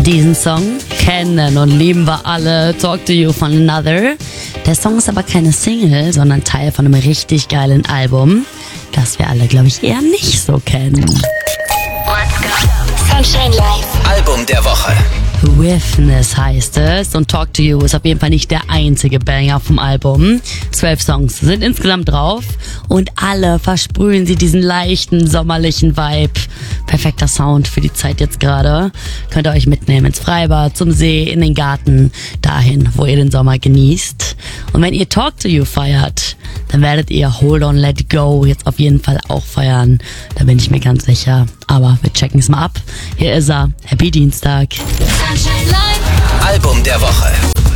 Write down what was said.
Diesen Song kennen und lieben wir alle, Talk to You von Another. Der Song ist aber keine Single, sondern Teil von einem richtig geilen Album, das wir alle, glaube ich, eher nicht so kennen. Let's go. Sunshine Live. Album der Woche. Witness heißt es und Talk to You ist auf jeden Fall nicht der einzige Banger vom Album. 12 Songs sind insgesamt drauf und alle versprühen sie diesen leichten, sommerlichen Vibe. Perfekter Sound für die Zeit jetzt gerade. Könnt ihr euch mitnehmen ins Freibad, zum See, in den Garten, dahin, wo ihr den Sommer genießt. Und wenn ihr Talk to You feiert, dann werdet ihr Hold On Let Go jetzt auf jeden Fall auch feiern. Da bin ich mir ganz sicher. Aber wir checken es mal ab. Hier ist er. Happy Dienstag. Sunshine Live. Album der Woche.